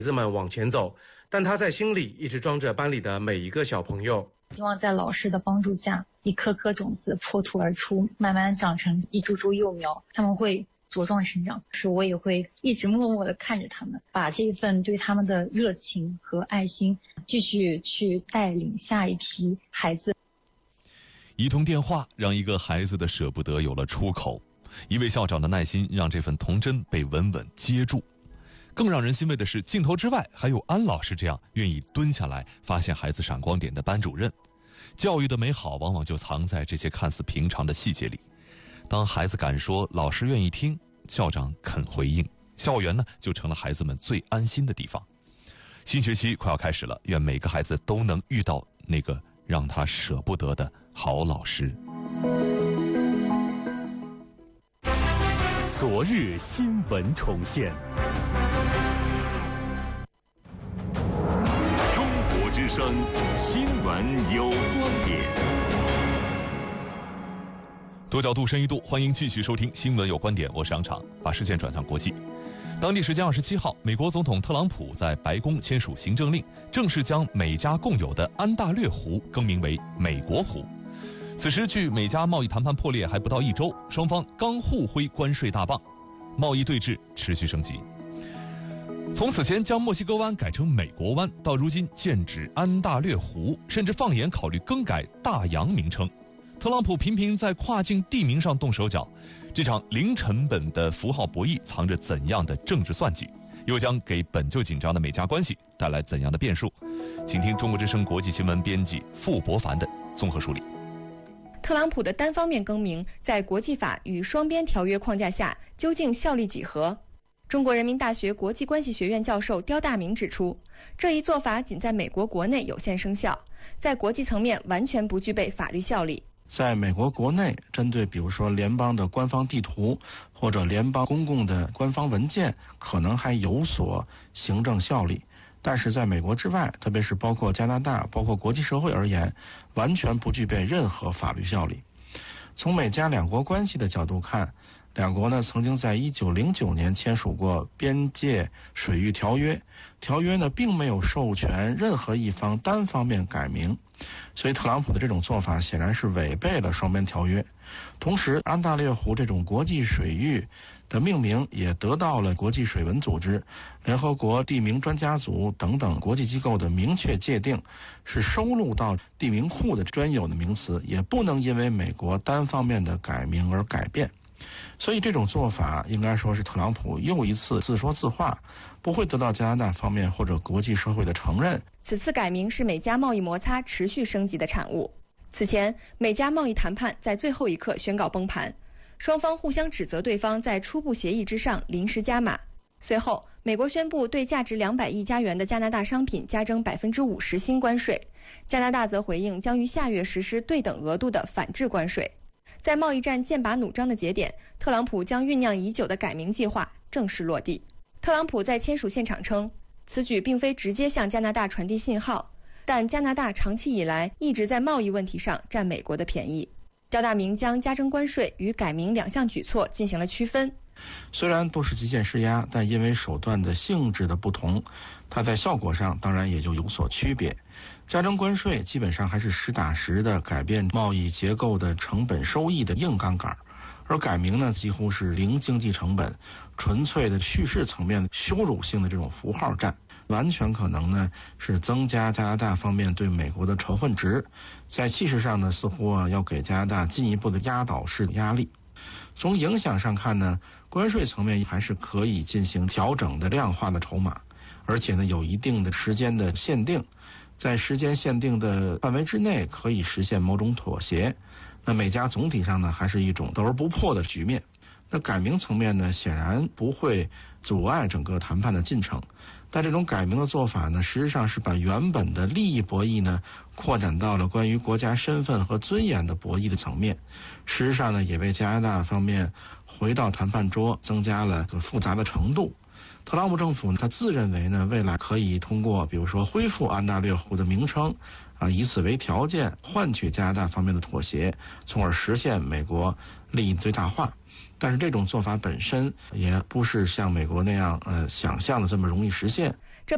孩子们往前走，但他在心里一直装着班里的每一个小朋友。 希望在老师的帮助下，一颗颗种子破土而出，慢慢长成一株株幼苗，他们会茁壮成长。我也会一直默默地看着他们，把这份对他们的热情和爱心继续去带领下一批孩子。 一通电话让一个孩子的舍不得有了出口，一位校长的耐心让这份童真被稳稳接住。更让人欣慰的是，镜头之外还有安老师这样愿意蹲下来发现孩子闪光点的班主任。教育的美好往往就藏在这些看似平常的细节里。当孩子敢说，老师愿意听，校长肯回应，校园呢就成了孩子们最安心的地方。新学期快要开始了，愿每个孩子都能遇到那个让他舍不得的好老师。 昨日新闻重现， 中国之声新闻有观点。 多角度深一度，欢迎继续收听新闻有观点，我是杨昶。把视线转向国际，当地时间27号，美国总统特朗普在白宫签署行政令，正式将美加共有的安大略湖更名为美国湖。此时距美加贸易谈判破裂还不到1周，双方刚互挥关税大棒，贸易对峙持续升级。从此前将墨西哥湾改成美国湾，到如今剑指安大略湖，甚至放眼考虑更改大洋名称。特朗普频频在跨境地名上动手脚，这场零成本的符号博弈藏着怎样的政治算计，又将给本就紧张的美加关系带来怎样的变数？请听中国之声国际新闻编辑傅博凡的综合梳理。 特朗普的单方面更名，在国际法与双边条约框架下，究竟效力几何？中国人民大学国际关系学院教授刁大明指出，这一做法仅在美国国内有限生效，在国际层面完全不具备法律效力。 在美国国内，针对比如说联邦的官方地图或者联邦公共的官方文件，可能还有所行政效力。但是在美国之外，特别是包括加拿大、包括国际社会而言，完全不具备任何法律效力。从美加两国关系的角度看，两国呢曾经在1909年签署过边界水域条约，条约呢并没有授权任何一方单方面改名，所以特朗普的这种做法显然是违背了双边条约。同时，安大略湖这种国际水域的命名也得到了国际水文组织、联合国地名专家组等等国际机构的明确界定，是收录到地名库的专有的名词，也不能因为美国单方面的改名而改变。所以这种做法应该说是特朗普又一次自说自话，不会得到加拿大方面或者国际社会的承认。 此次改名是美加贸易摩擦持续升级的产物。此前，美加贸易谈判在最后一刻宣告崩盘，双方互相指责对方在初步协议之上临时加码。随后，美国宣布对价值200亿加元的加拿大商品加征50%新关税，加拿大则回应将于下月实施对等额度的反制关税。在贸易战剑拔弩张的节点，特朗普将酝酿已久的改名计划正式落地。特朗普在签署现场称，此举并非直接向加拿大传递信号，但加拿大长期以来一直在贸易问题上占美国的便宜。刁大明将加征关税与改名两项举措进行了区分。 虽然都是极限施压，但因为手段的性质的不同，它在效果上当然也就有所区别。加征关税基本上还是实打实的改变贸易结构的成本收益的硬杠杆，而改名呢几乎是零经济成本，纯粹的叙事层面的羞辱性的这种符号战，完全可能呢是增加加拿大方面对美国的仇恨值，在气势上呢似乎要给加拿大进一步的压倒式的压力。从影响上看呢，关税层面还是可以进行调整的量化的筹码，而且呢有一定的时间的限定，在时间限定的范围之内可以实现某种妥协。那美加总体上呢还是一种斗而不破的局面。那改名层面呢显然不会阻碍整个谈判的进程，但这种改名的做法呢实际上是把原本的利益博弈呢扩展到了关于国家身份和尊严的博弈的层面，事实上呢也为加拿大方面回到谈判桌增加了复杂的程度。特朗普政府他自认为呢未来可以通过比如说恢复安大略湖的名称以此为条件换取加拿大方面的妥协，从而实现美国利益最大化。但是这种做法本身也不是像美国那样想象的这么容易实现。